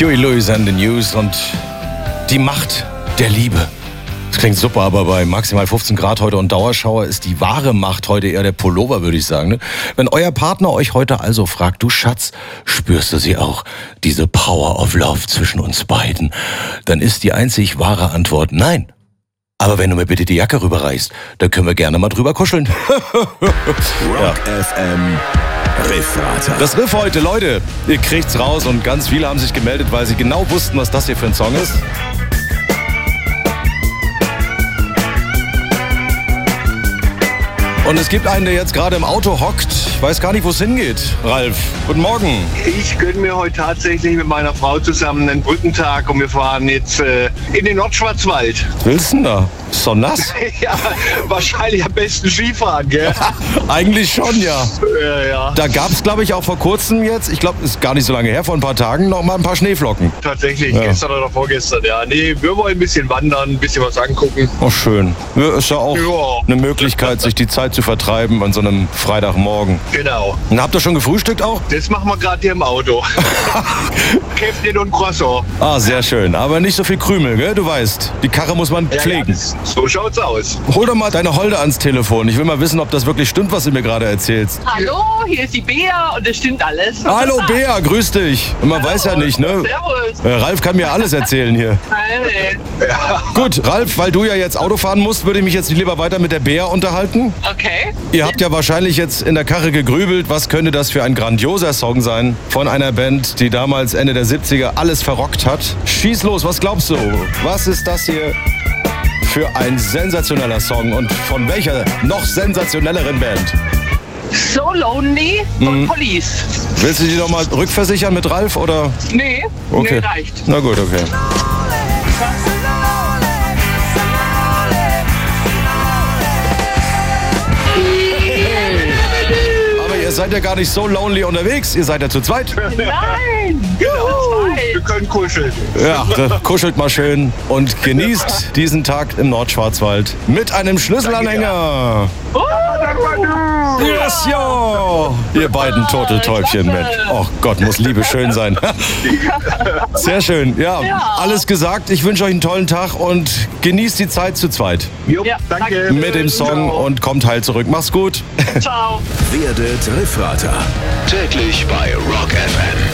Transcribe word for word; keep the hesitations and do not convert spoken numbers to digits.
Huey Lewis and the News und die Macht der Liebe. Das klingt super, aber bei maximal fünfzehn Grad heute und Dauerschauer ist die wahre Macht heute eher der Pullover, würde ich sagen. Ne? Wenn euer Partner euch heute also fragt, du Schatz, spürst du sie auch, diese Power of Love zwischen uns beiden, dann ist die einzig wahre Antwort nein. Aber wenn du mir bitte die Jacke rüberreichst, dann können wir gerne mal drüber kuscheln. Rock F M Riffrater. Das Riff heute, Leute, ihr kriegt's raus und ganz viele haben sich gemeldet, weil sie genau wussten, was das hier für ein Song ist. Und es gibt einen, der jetzt gerade im Auto hockt. Ich weiß gar nicht, wo es hingeht. Ralf, guten Morgen. Ich gönne mir heute tatsächlich mit meiner Frau zusammen einen Brückentag und wir fahren jetzt äh, in den Nordschwarzwald. Was willst du denn da? Ist doch nass. Ja, wahrscheinlich am besten Skifahren, gell? Eigentlich schon, ja. Ja, ja. Da gab es, glaube ich, auch vor kurzem jetzt, ich glaube, ist gar nicht so lange her, vor ein paar Tagen, noch mal ein paar Schneeflocken. Tatsächlich, Ja. gestern oder vorgestern, ja. Nee, wir wollen ein bisschen wandern, ein bisschen was angucken. Oh, schön. Ja, ist ja auch Ja. eine Möglichkeit, sich die Zeit zu vertreiben an so einem Freitagmorgen. Genau. Und habt ihr schon gefrühstückt auch? Das machen wir gerade hier im Auto. Käffchen und Croissant. Ah, sehr schön. Aber nicht so viel Krümel, gell? Du weißt, die Karre muss man Ja, pflegen. ja, das- so schaut's aus. Hol doch mal deine Holde ans Telefon. Ich will mal wissen, ob das wirklich stimmt, was du mir gerade erzählst. Hallo, hier ist die Bea und es stimmt alles. Hallo Bea, grüß dich. Und man weiß ja nicht, ne? Servus. Äh, Ralf kann mir alles erzählen hier. Hi. Gut, Ralf, weil du ja jetzt Auto fahren musst, würde ich mich jetzt lieber weiter mit der Bea unterhalten. Okay. Ihr habt ja wahrscheinlich jetzt in der Karre gegrübelt, was könnte das für ein grandioser Song sein von einer Band, die damals Ende der siebziger alles verrockt hat. Schieß los, was glaubst du? Was ist das hier für ein sensationeller Song und von welcher noch sensationelleren Band? So Lonely von Mhm. Police. Willst du die noch mal rückversichern mit Ralf oder? Nee, Okay. nee, reicht. Na gut, okay. Aber ihr seid ja gar nicht so lonely unterwegs, ihr seid ja zu zweit. Nein! Wir können kuscheln. Ja, da kuschelt mal schön und genießt diesen Tag im Nordschwarzwald mit einem Schlüsselanhänger. Yes, yo! Ihr beiden Turteltäubchen, Mensch. Oh Gott, muss Liebe schön sein. Sehr schön, ja. Ja. Alles gesagt. Ich wünsche euch einen tollen Tag und genießt die Zeit zu zweit Jo, Ja, danke. danke. mit dem Song Ciao. und kommt heil zurück. Mach's gut. Ciao. Werdet Riffrater. Täglich bei Rock F M.